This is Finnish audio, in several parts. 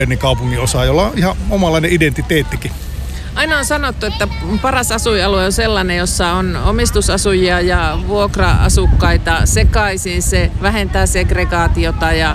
kaupungin osa, jolla on ihan omanlainen identiteettikin. Aina on sanottu, että paras asuinalue on sellainen, jossa on omistusasujia ja vuokra-asukkaita sekaisin. Se vähentää segregaatiota ja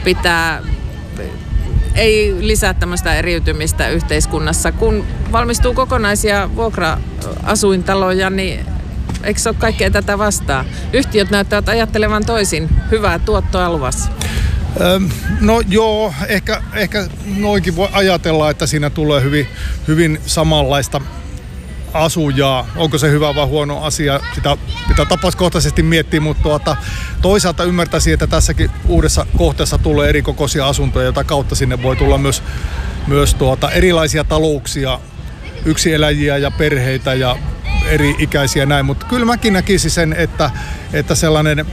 ei lisää tämmöistä eriytymistä yhteiskunnassa. Kun valmistuu kokonaisia vuokra-asuintaloja, niin eikö se ole kaikkea tätä vastaan? Yhtiöt näyttävät ajattelevan toisin. Hyvää tuottoa luvassa. No joo, ehkä noinkin voi ajatella, että siinä tulee hyvin samanlaista asujaa. Onko se hyvä vai huono asia? Sitä pitää tapauskohtaisesti miettiä, mutta toisaalta ymmärtäisin, että tässäkin uudessa kohteessa tulee eri kokoisia asuntoja, jota kautta sinne voi tulla myös erilaisia talouksia, yksin-eläjiä ja perheitä ja eri ikäisiä näin. Mutta kyllä mäkin näkisin sen, että sellainen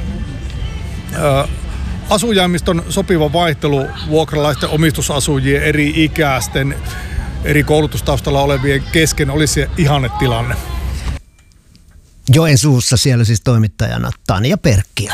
asujaamiston sopiva vaihtelu vuokralaisten omistusasujien eri ikäisten, eri koulutustaustalla olevien kesken olisi se ihannetilanne. Joensuussa siellä siis toimittajana Tanja Perkkiö.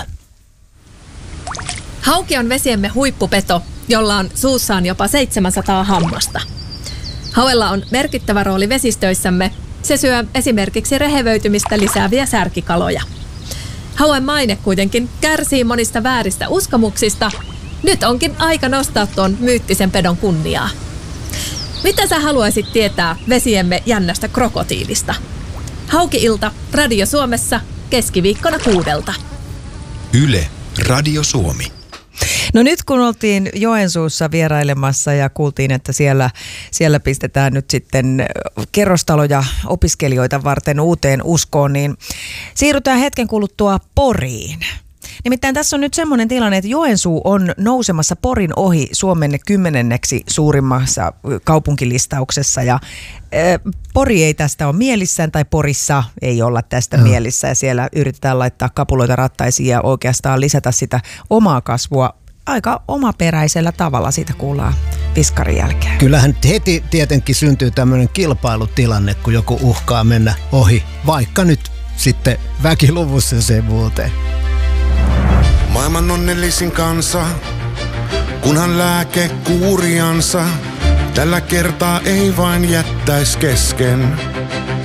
Hauki on vesiemme huippupeto, jolla on suussaan jopa 700 hammasta. Hauella on merkittävä rooli vesistöissämme. Se syö esimerkiksi rehevöitymistä lisääviä särkikaloja. Hauen maine kuitenkin kärsii monista vääristä uskomuksista. Nyt onkin aika nostaa tuon myyttisen pedon kunniaa. Mitä sä haluaisit tietää vesiemme jännästä krokotiilista? Hauki-ilta Radio Suomessa keskiviikkona 6. Yle Radio Suomi. No nyt kun oltiin Joensuussa vierailemassa ja kuultiin, että siellä pistetään nyt sitten kerrostaloja opiskelijoita varten uuteen uskoon, niin siirrytään hetken kuluttua Poriin. Nimittäin tässä on nyt semmoinen tilanne, että Joensuu on nousemassa Porin ohi Suomen 10. suurimmassa kaupunkilistauksessa ja Pori ei tästä ole mielissään tai Porissa ei olla tästä mielissä ja siellä yritetään laittaa kapuloita rattaisiin ja oikeastaan lisätä sitä omaa kasvua aika omaperäisellä tavalla, siitä kuullaan piskarin jälkeen. Kyllähän heti tietenkin syntyy tämmöinen kilpailutilanne, kun joku uhkaa mennä ohi, vaikka nyt sitten väkiluvussa se muuten. Maailman onnellisin kansa, kunhan lääke kuuriansa, tällä kertaa ei vain jättäis kesken.